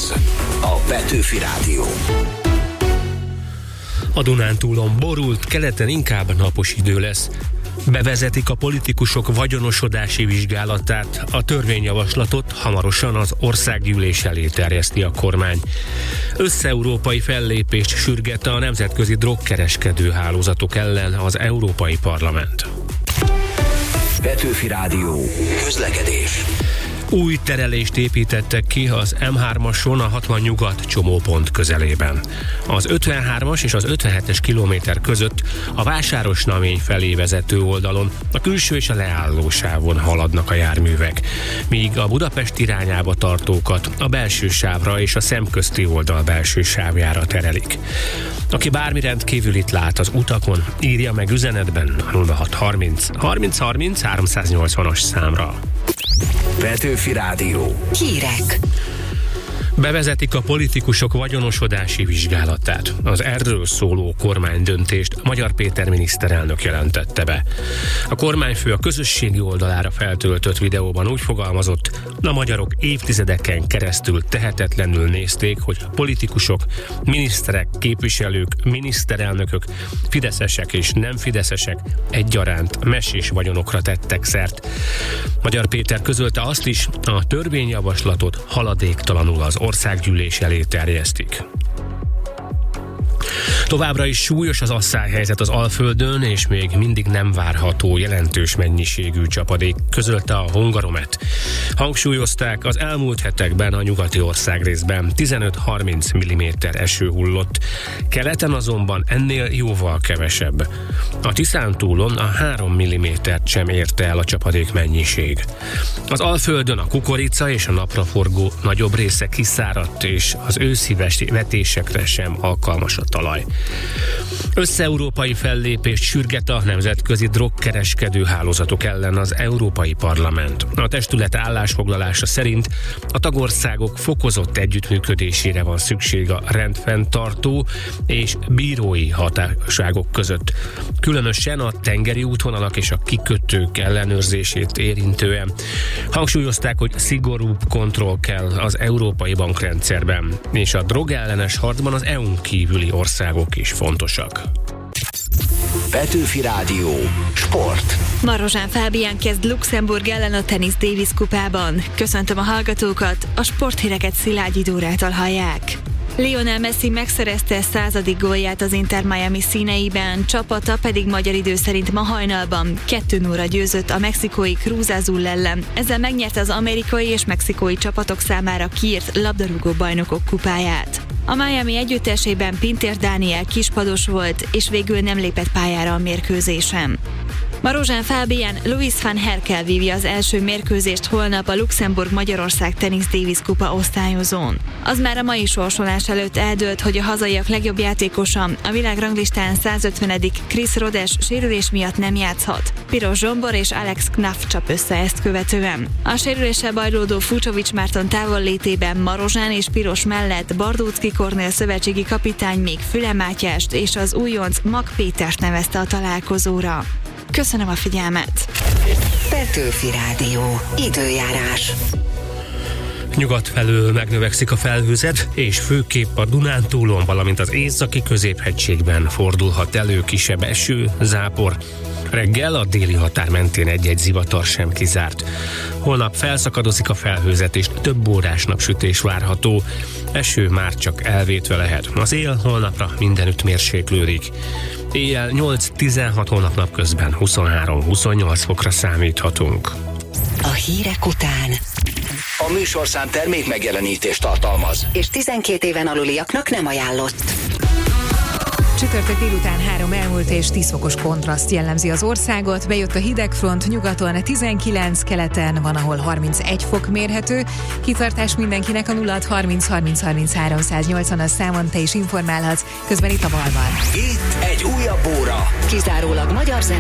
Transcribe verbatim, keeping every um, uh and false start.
Ez a Petőfi Rádió. A Dunántúlon borult, keleten inkább napos idő lesz. Bevezetik a politikusok vagyonosodási vizsgálatát, a törvényjavaslatot hamarosan az országgyűlés elé terjeszti a kormány. Összeurópai fellépést sürget a nemzetközi drogkereskedő hálózatok ellen az Európai Parlament. Petőfi Rádió. Közlekedés. Új terelést építettek ki az M hármason a hatvan nyugat csomópont közelében. Az ötvenhármas és az ötvenhetes kilométer között a Vásárosnamény felé vezető oldalon a külső és a leálló sávon haladnak a járművek, míg a Budapest irányába tartókat a belső sávra és a szemközti oldal belső sávjára terelik. Aki bármi rendkívülit lát az utakon, írja meg üzenetben nulla hat harminc harminc harminc háromszáznyolcvanas számra. Petőfi Rádió. Hírek. Bevezetik a politikusok vagyonosodási vizsgálatát. Az erről szóló kormánydöntést Magyar Péter miniszterelnök jelentette be. A kormányfő a közösségi oldalára feltöltött videóban úgy fogalmazott, a magyarok évtizedeken keresztül tehetetlenül nézték, hogy politikusok, miniszterek, képviselők, miniszterelnökök, fideszesek és nem fideszesek egyaránt mesés vagyonokra tettek szert. Magyar Péter közölte azt is, a törvényjavaslatot haladéktalanul az országgyűlés elé terjesztik. Továbbra is súlyos az asszályhelyzet az Alföldön, és még mindig nem várható jelentős mennyiségű csapadék, közölte a Hungaromet. Hangsúlyozták, az elmúlt hetekben a nyugati országrészben tizenöt-harminc milliméter eső hullott, keleten azonban ennél jóval kevesebb. A Tiszántúlon a három millimétert sem érte el a csapadék mennyiség. Az Alföldön a kukorica és a napraforgó nagyobb része kiszáradt, és az őszi vetésekre sem alkalmas a talaj. Összeurópai fellépést sürget a nemzetközi drogkereskedő hálózatok ellen az Európai Parlament. A testület állásfoglalása szerint a tagországok fokozott együttműködésére van szükség a rendfenntartó és bírói hatóságok között. Különösen a tengeri útvonalak és a kikötők ellenőrzését érintően. Hangsúlyozták, hogy szigorúbb kontroll kell az európai bankrendszerben, és a drogellenes harcban az é u-n kívüli országok is fontosak. Petőfi Rádió. Sport. Marozsán Fábián kezd Luxemburg ellen a Tennis Davis kupában. Köszöntöm a hallgatókat, a sporthíreket Szilágyi Dórától hallják. Lionel Messi megszerezte századik gólját az Inter Miami színeiben, csapata pedig magyar idő szerint ma hajnalban kettő nullra győzött a mexikói Cruz Azul ellen. Ezzel megnyerte az amerikai és mexikói csapatok számára kiírt labdarúgó bajnokok kupáját. A Miami együttesében Pintér Dániel kispados volt, és végül nem lépett pályára a mérkőzésen. Marozsán Fábián Louis van Herkel vívja az első mérkőzést holnap a Luxemburg-Magyarország Tennis Davis kupa osztályozón. Az már a mai sorsolás előtt eldőlt, hogy a hazaiak legjobb játékosa, a világranglistán százötvenedik Chris Rodes sérülés miatt nem játszhat. Piros Zsombor és Alex Knaff csap össze ezt követően. A sérüléssel bajlódó Fucsovics Márton távollétében Marozsán és Piros mellett Bardóczky Kornél szövetségi kapitány még Füle Mátyást és az újonc Mag Pétert nevezte a találkozóra. Köszönöm a figyelmet! Petőfi Rádió. Időjárás. Nyugat felől megnövekszik a felhőzet, és főképp a Dunántúlon, valamint az északi középhegységben fordulhat elő kisebb eső, zápor. Reggel a déli határ mentén egy-egy zivatar sem kizárt. Holnap felszakadozik a felhőzet, és több órás napsütés várható. Eső már csak elvétve lehet. Az él holnapra mindenütt mérséklődik. Éjjel nyolc-tizenhat, holnap napközben huszonhárom-huszonnyolc fokra számíthatunk. A hírek után A műsorszám termék megjelenítést tartalmaz, és tizenkét éven aluliaknak nem ajánlott. Csütörtök délután három elmúlt és tíz fokos kontraszt jellemzi az országot. Bejött a hidegfront, nyugaton tizenkilenc, keleten van, ahol harmincegy fok mérhető. Kitartás mindenkinek a nulla harminc harminc harminchárom száznyolcvanas számon te is informálhatsz, közben itt a Balban. itt egy újabb óra. Kizárólag magyar zene.